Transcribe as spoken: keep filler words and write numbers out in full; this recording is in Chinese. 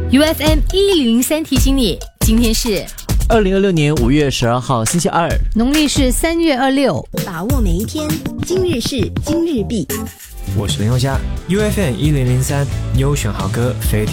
U F M 一零零三提醒你，今天是二零二六年五月十二号星期二， 农历是三月二六。 把握每一天，今日事今日毕。 我是林宥嘉 ，U F M 一零零三优选好歌，飞